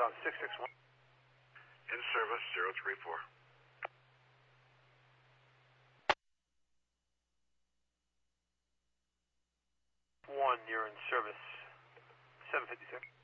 661. In service, 034. 1, you're in service. 756.